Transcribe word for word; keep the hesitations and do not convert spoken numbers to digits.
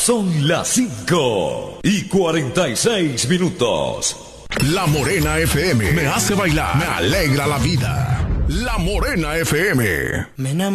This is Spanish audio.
Son las cinco y cuarenta y seis minutos. La Morena F M me hace bailar, me alegra la vida. La Morena F M. Me enamoré.